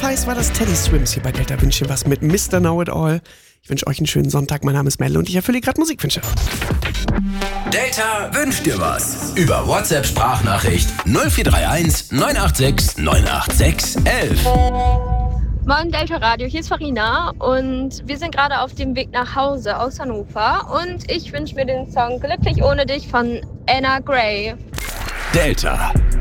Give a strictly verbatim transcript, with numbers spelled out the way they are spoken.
Face war das Teddy Swims hier bei Delta Wünsche was mit Mister Know-It-All. Ich wünsche euch einen schönen Sonntag. Mein Name ist Melle und ich erfülle gerade Musikwünsche. Delta wünscht dir was. Über WhatsApp-Sprachnachricht null vier drei eins neun acht sechs neun acht sechs elf. Moin Delta Radio, hier ist Farina und wir sind gerade auf dem Weg nach Hause aus Hannover und ich wünsche mir den Song Glücklich ohne dich von Anna Gray. Delta